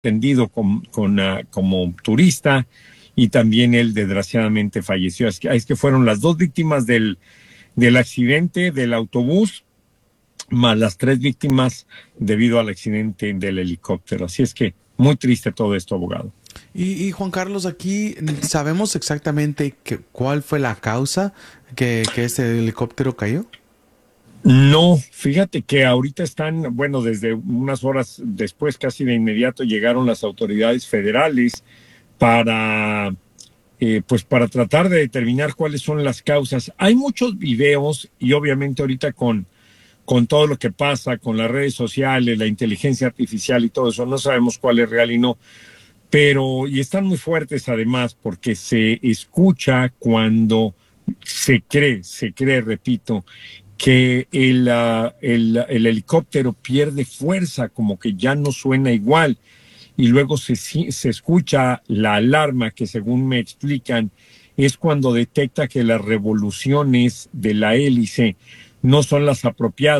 atendido como turista, y también él desgraciadamente falleció. Es que fueron las dos víctimas del accidente del autobús, más las tres víctimas debido al accidente del helicóptero. Así es que muy triste todo esto, abogado. Y Juan Carlos, aquí sabemos exactamente cuál fue la causa que este helicóptero cayó. No, fíjate que ahorita están, bueno, desde unas horas después, casi de inmediato, llegaron las autoridades federales para, pues para tratar de determinar cuáles son las causas. Hay muchos videos y obviamente ahorita con todo lo que pasa, con las redes sociales, la inteligencia artificial y todo eso, no sabemos cuál es real y no, pero, y están muy fuertes además, porque se escucha cuando se cree, repito, que el helicóptero pierde fuerza, como que ya no suena igual, y luego se escucha la alarma que, según me explican, es cuando detecta que las revoluciones de la hélice no son las apropiadas.